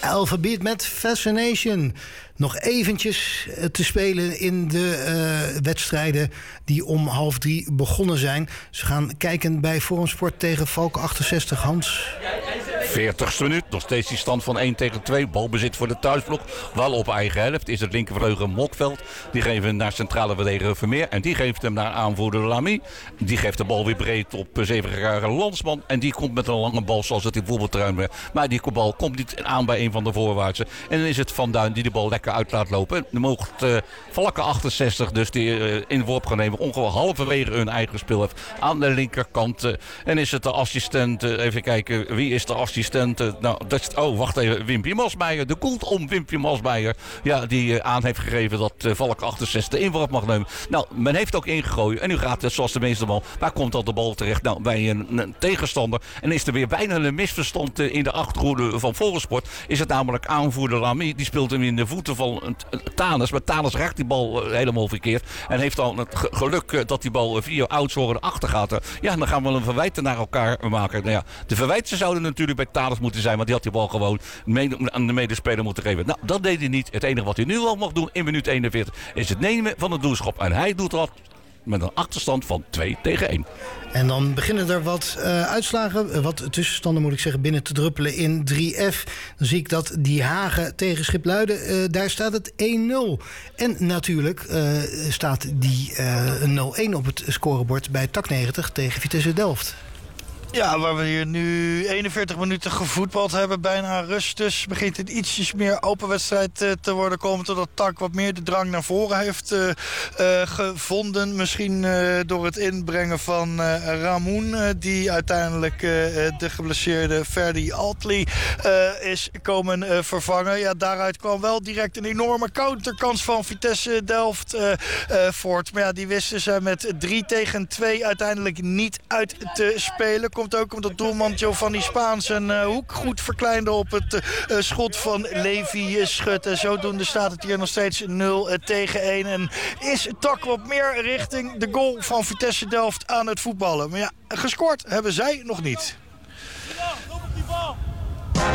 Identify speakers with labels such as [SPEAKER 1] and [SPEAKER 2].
[SPEAKER 1] Alphabet met Fascination. Nog eventjes te spelen in de wedstrijden die om 2:30 begonnen zijn. Ze gaan kijken bij Forumsport tegen Valk 68. Hans.
[SPEAKER 2] 40ste minuut, nog steeds die stand van 1-2. Balbezit voor de thuisblok, wel op eigen helft. Is het linkervleugel Mokveld. Die geven hem naar centrale verdediger Vermeer. En die geeft hem naar aanvoerder Lamy. Die geeft de bal weer breed op 7-jarige Landsman. En die komt met een lange bal zoals het in voetbalterrein werd. Maar die bal komt niet aan bij een van de voorwaartsen. En dan is het Van Duin die de bal lekker uit laat lopen. Dan mocht Valken 68 dus die inworp gaan nemen. Ongeveer halverwege hun eigen spel heeft aan de linkerkant. En is het de assistent, even kijken, wie is de assistent? Wacht even, Wimpy Masmeijer. De koelt om Wimpy Masmeijer. Ja, die aan heeft gegeven dat Valk 68 de inworp mag nemen. Nou, men heeft ook ingegooid. En nu gaat het zoals de meeste bal. Waar komt dan de bal terecht? Nou, bij een tegenstander. En is er weer bijna een misverstand in de achterhoede van Volgensport. Is het namelijk aanvoerder Lamy. Die speelt hem in de voeten van Thanes. Maar Thanes raakt die bal helemaal verkeerd. En heeft dan het geluk dat die bal via Oudshoorn achter gaat. Ja, dan gaan we een verwijten naar elkaar maken. Nou ja, de verwijten zouden natuurlijk bij Thanes moeten zijn. Want die had die bal gewoon aan de medespeler moeten geven. Nou, dat deed hij niet. Het enige wat hij nu al mag doen in minuut 41 is het nemen van een doelschop. En hij doet dat met een achterstand van 2-1.
[SPEAKER 1] En dan beginnen er wat uitslagen, wat tussenstanden moet ik zeggen, binnen te druppelen in 3F. Dan zie ik dat Die Hagen tegen Schipluiden, daar staat het 1-0. En natuurlijk staat die 0-1 op het scorebord bij TAC 90 tegen Vitesse Delft.
[SPEAKER 3] Ja, waar we hier nu 41 minuten gevoetbald hebben, bijna rust. Dus begint het ietsjes meer open wedstrijd te worden. Komen totdat TAC wat meer de drang naar voren heeft gevonden. Misschien door het inbrengen van Ramoen. Die uiteindelijk de geblesseerde Ferdi Altli is komen vervangen. Ja, daaruit kwam wel direct een enorme counterkans van Vitesse Delft voort. Maar ja, die wisten ze met 3-2 uiteindelijk niet uit te spelen. Komt ook omdat doelman Giovanni Spaans een hoek goed verkleinde op het schot van Levi Schut. En zodoende staat het hier nog steeds 0-1. En is TAC wat meer richting de goal van Vitesse Delft aan het voetballen. Maar ja, gescoord hebben zij nog niet.